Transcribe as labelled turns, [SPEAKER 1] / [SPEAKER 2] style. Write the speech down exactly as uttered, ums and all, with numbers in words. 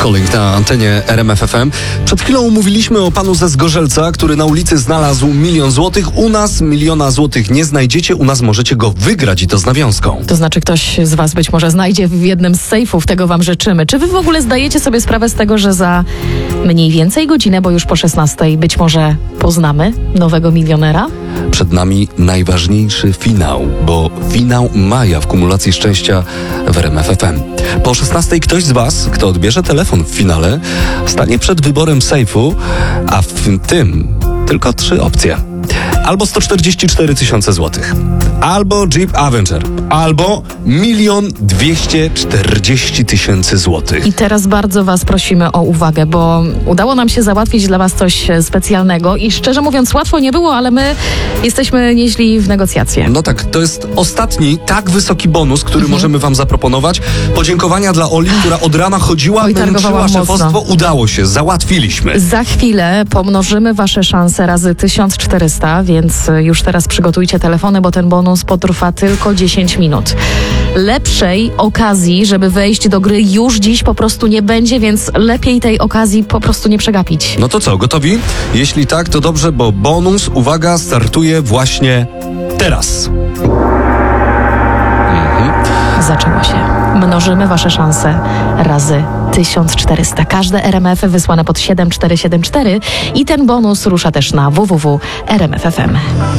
[SPEAKER 1] Calling na antenie R M F F M. Przed chwilą mówiliśmy o panu ze Zgorzelca, który na ulicy znalazł milion złotych. U nas miliona złotych nie znajdziecie, u nas możecie go wygrać i to z nawiązką.
[SPEAKER 2] To znaczy ktoś z was być może znajdzie w jednym z sejfów, tego wam życzymy. Czy wy w ogóle zdajecie sobie sprawę z tego, że za mniej więcej godzinę, bo już po szesnastej być może poznamy nowego milionera?
[SPEAKER 1] Przed nami najważniejszy finał, bo finał maja w kumulacji szczęścia w R M F F M. Po szesnastej ktoś z was, kto odbierze telefon w finale, stanie przed wyborem sejfu, a w tym tylko trzy opcje. Albo sto czterdzieści cztery tysiące złotych, albo Jeep Avenger, albo milion dwieście czterdzieści tysięcy złotych.
[SPEAKER 2] I teraz bardzo was prosimy o uwagę, bo udało nam się załatwić dla was coś specjalnego i szczerze mówiąc łatwo nie było, ale my jesteśmy nieźli w negocjacje.
[SPEAKER 1] No tak, to jest ostatni tak wysoki bonus, który
[SPEAKER 2] Mhm.
[SPEAKER 1] możemy wam zaproponować. Podziękowania dla Oli, która od rana chodziła,
[SPEAKER 2] Oj, targowałam
[SPEAKER 1] męczyła
[SPEAKER 2] mocno.
[SPEAKER 1] szefostwo. Udało się, załatwiliśmy.
[SPEAKER 2] Za chwilę pomnożymy wasze szanse razy tysiąc czterysta, więc już teraz przygotujcie telefony, bo ten bonus potrwa tylko dziesięć minut. Lepszej okazji, żeby wejść do gry już dziś po prostu nie będzie, więc lepiej tej okazji po prostu nie przegapić.
[SPEAKER 1] No to co, gotowi? Jeśli tak, to dobrze, bo bonus, uwaga, startuje właśnie teraz.
[SPEAKER 2] Zaczęło się. Mnożymy wasze szanse razy tysiąc czterysta. Każde R M F wysłane pod siedem cztery siedem cztery i ten bonus rusza też na w w w kropka r m f f m.